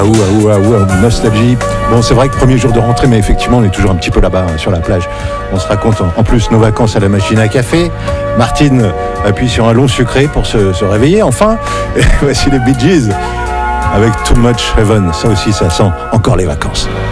Nostalgie. Bon, c'est vrai que premier jour de rentrée, mais effectivement, on est toujours un petit peu là-bas, sur la plage. On se raconte en plus nos vacances à la machine à café. Martine appuie sur un long sucré pour se réveiller, enfin. Et voici les Bee Gees avec Too Much Heaven. Ça aussi, ça sent encore les vacances.